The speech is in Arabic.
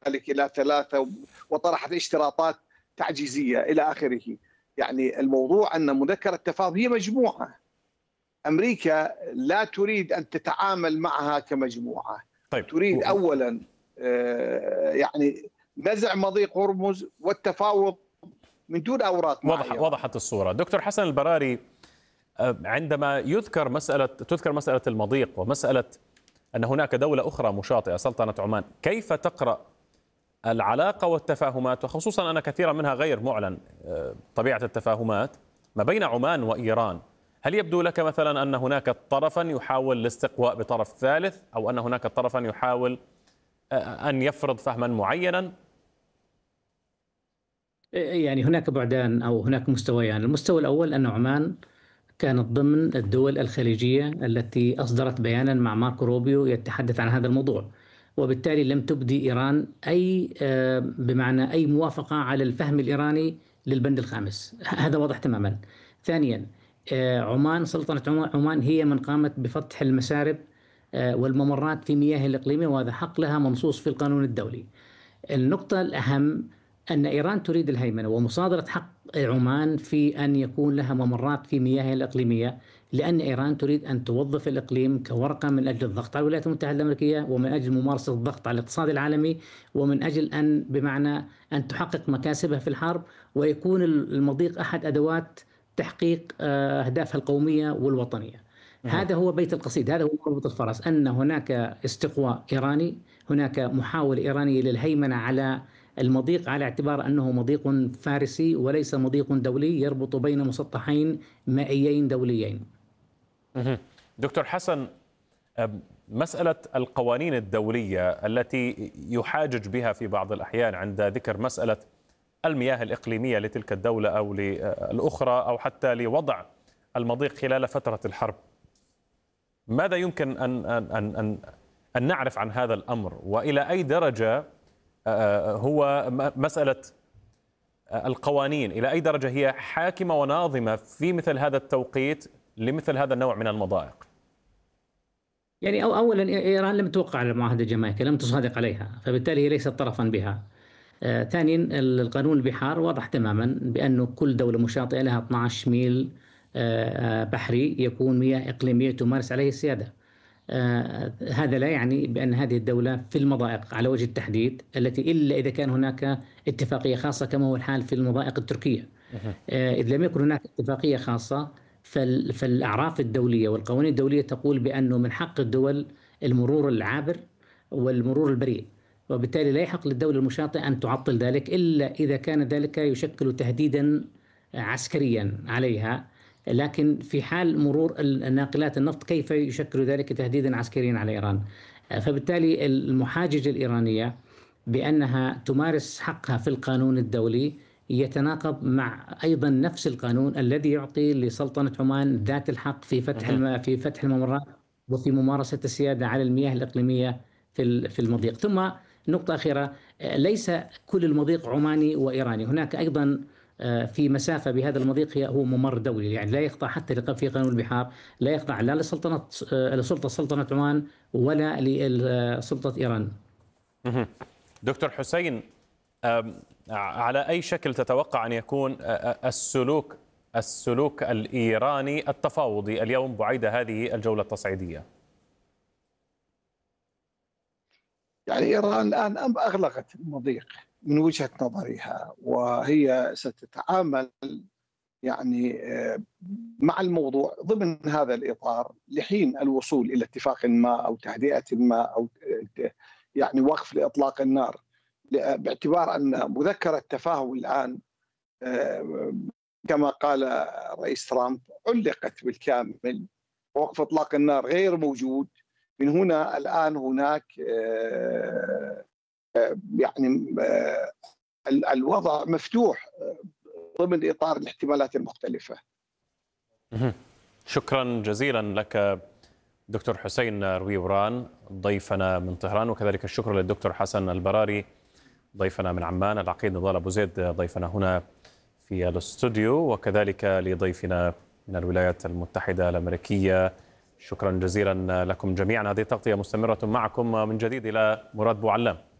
ذلك إلى 3 وطرحت اشتراطات تعجيزية إلى آخره. يعني الموضوع أن مذكرة التفاهم هي مجموعة، أمريكا لا تريد أن تتعامل معها كمجموعة، طيب تريد أولا يعني نزع مضيق هرمز والتفاوض من دون أوراق مع إيران. وضحت الصورة. دكتور حسن البراري، عندما تذكر مسألة المضيق ومسألة أن هناك دولة أخرى مشاطئة سلطنة عمان، كيف تقرأ العلاقة والتفاهمات، وخصوصا أن كثيرا منها غير معلن طبيعة التفاهمات ما بين عمان وإيران؟ هل يبدو لك مثلا أن هناك طرفا يحاول الاستقواء بطرف ثالث، أو أن هناك طرفا يحاول أن يفرض فهما معينا؟ يعني هناك بعدان أو هناك مستويان. المستوى الأول أن عمان كانت ضمن الدول الخليجية التي أصدرت بيانا مع ماركو روبيو يتحدث عن هذا الموضوع، وبالتالي لم تبدي إيران بمعنى أي موافقة على الفهم الإيراني للبند الخامس. هذا واضح تماما. ثانيا، سلطنة عمان هي من قامت بفتح المسارب والممرات في مياه الإقليمية، وهذا حق لها منصوص في القانون الدولي. النقطة الأهم أن إيران تريد الهيمنة ومصادرة حق عمان في أن يكون لها ممرات في مياه الإقليمية، لأن إيران تريد أن توظف الإقليم كورقة من أجل الضغط على الولايات المتحدة الأمريكية، ومن أجل ممارسة الضغط على الاقتصاد العالمي، ومن أجل أن بمعنى أن تحقق مكاسبها في الحرب، ويكون المضيق أحد أدوات تحقيق أهدافها القومية والوطنية. هذا هو بيت القصيد، هذا هو مربط الفرس، أن هناك استقواء إيراني، هناك محاولة إيرانية للهيمنة على المضيق على اعتبار أنه مضيق فارسي وليس مضيق دولي يربط بين مسطحين مائيين دوليين. دكتور حسن، مسألة القوانين الدولية التي يحاجج بها في بعض الأحيان عند ذكر مسألة المياه الإقليمية لتلك الدولة أو للأخرى، أو حتى لوضع المضيق خلال فترة الحرب، ماذا يمكن أن نعرف عن هذا الأمر؟ وإلى أي درجة هو مسألة القوانين، إلى أي درجة هي حاكمة وناظمة في مثل هذا التوقيت لمثل هذا النوع من المضائق؟ يعني أولا إيران لم توقع على المعاهدة الجامائية، لم تصادق عليها، فبالتالي هي ليست طرفا بها. ثانيا، القانون البحار واضح تماما بأنه كل دولة مشاطئة لها 12 ميل بحري يكون مياه إقليمية تمارس عليه السيادة. هذا لا يعني بأن هذه الدولة في المضائق على وجه التحديد، التي إلا إذا كان هناك اتفاقية خاصة كما هو الحال في المضائق التركية. إذا لم يكن هناك اتفاقية خاصة، فالأعراف الدولية والقوانين الدولية تقول بأنه من حق الدول المرور العابر والمرور البريء، وبالتالي لا يحق للدولة المشاطئة أن تعطل ذلك إلا إذا كان ذلك يشكل تهديدا عسكريا عليها. لكن في حال مرور الناقلات النفط كيف يشكل ذلك تهديدا عسكريا على إيران؟ فبالتالي المحاججة الإيرانية بأنها تمارس حقها في القانون الدولي يتناقض مع أيضا نفس القانون الذي يعطي لسلطنة عمان ذات الحق في فتح الممرات وفي ممارسة السيادة على المياه الإقليمية في المضيق. ثم نقطة أخيرة، ليس كل المضيق عماني وإيراني، هناك أيضا في مسافة بهذا المضيق هو ممر دولي، يعني لا يخضع حتى في قانون البحار، لا يخضع لا لسلطة سلطنة عمان ولا لسلطة إيران. دكتور حسين، على أي شكل تتوقع أن يكون السلوك الإيراني التفاوضي اليوم بعد هذه الجولة التصعيدية؟ يعني إيران الآن أغلقت المضيق من وجهة نظرها، وهي ستتعامل يعني مع الموضوع ضمن هذا الإطار لحين الوصول إلى اتفاق ما أو تهدئة ما أو يعني وقف لإطلاق النار، باعتبار أن مذكرة التفاهم الآن كما قال رئيس ترامب علقت بالكامل، ووقف إطلاق النار غير موجود. من هنا الآن هناك يعني الوضع مفتوح ضمن إطار الاحتمالات المختلفة. شكرا جزيلا لك دكتور حسين رويوران ضيفنا من طهران، وكذلك الشكر للدكتور حسن البراري ضيفنا من عمان، العقيد نضال أبو زيد ضيفنا هنا في الاستوديو، وكذلك لضيفنا من الولايات المتحدة الأمريكية. شكرا جزيلا لكم جميعا. هذه التغطية مستمرة معكم من جديد إلى مراد بوعلام.